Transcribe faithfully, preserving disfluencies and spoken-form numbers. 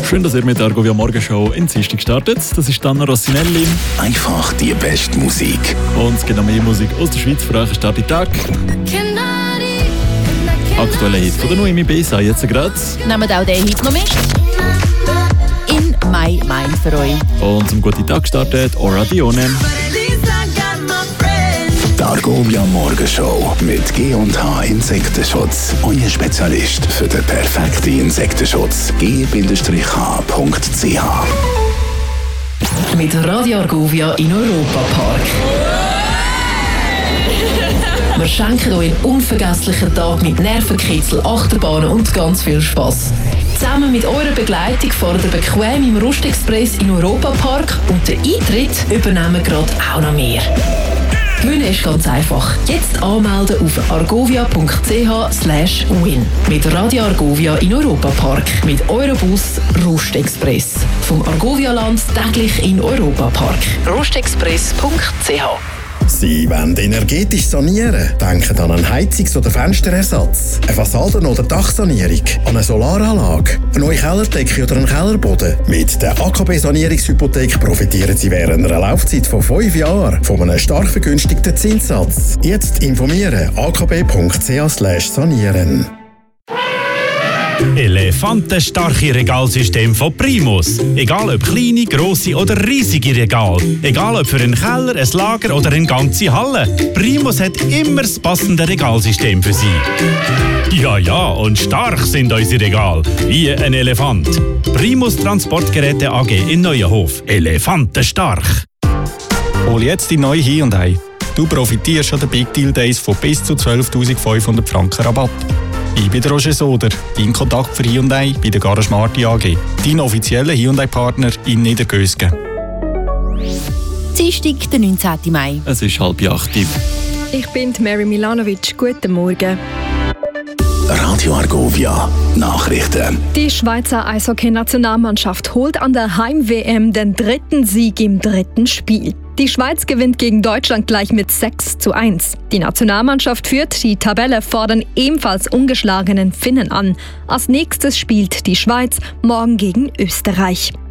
Schön, dass ihr mit der Argovia Morgenshow in Dienstag startet. Das ist Anna Rossinelli. Einfach die beste Musik. Und es gibt noch mehr Musik aus der Schweiz für euch. Start Tag. Aktuelle Hit von der Noemi B. sei jetzt gerade. Nehmen auch den Hit noch mit. In Mai Mai für euch. Und zum guten Tag startet Ora Dione. Die Argovia Morgenshow mit G und H Insektenschutz. Euer Spezialist für den perfekten Insektenschutz. g Bindestrich h punkt c h. Mit Radio Argovia in Europapark. Wir schenken euch einen unvergesslichen Tag mit Nervenkitzel, Achterbahnen und ganz viel Spass. Zusammen mit eurer Begleitung fahrt ihr bequem im Rustexpress in Europapark und den Eintritt übernehmen gerade auch noch mehr. Gewinnen ist ganz einfach. Jetzt anmelden auf argovia punkt c h slash win. Mit Radio Argovia in Europapark. Mit Eurobus Rustexpress. Vom Argovia-Land täglich in Europapark. rustexpress punkt c h. Sie wollen energetisch sanieren? Denken an einen Heizungs- oder Fensterersatz, eine Fassaden- oder Dachsanierung, an eine Solaranlage, eine neue Kellerdecke oder einen Kellerboden. Mit der A K B-Sanierungshypothek profitieren Sie während einer Laufzeit von fünf Jahren von einem stark vergünstigten Zinssatz. Jetzt informieren a k b punkt c h slash sanieren. Elefantenstarke Regalsystem von Primus. Egal ob kleine, grosse oder riesige Regal. Egal ob für einen Keller, ein Lager oder eine ganze Halle. Primus hat immer das passende Regalsystem für Sie. Ja, ja, und stark sind unsere Regale. Wie ein Elefant. Primus Transportgeräte A G in Neuenhof. Elefantenstark. Hol jetzt die neue Hyundai. Du profitierst an den Big Deal Days von bis zu zwölftausendfünfhundert Franken Rabatt. Ich bin Roger Soder, dein Kontakt für Hyundai bei der Garage Marti A G. Dein offizieller Hyundai-Partner in Niedergösgen. Dienstag, der neunzehnten Mai. Es ist halb acht. Ich bin Mary Milanovic. Guten Morgen. Radio Argovia Nachrichten. Die Schweizer Eishockey-Nationalmannschaft holt an der Heim-W M den dritten Sieg im dritten Spiel. Die Schweiz gewinnt gegen Deutschland gleich mit sechs zu eins. Die Nationalmannschaft führt die Tabelle vor den ebenfalls ungeschlagenen Finnen an. Als nächstes spielt die Schweiz morgen gegen Österreich.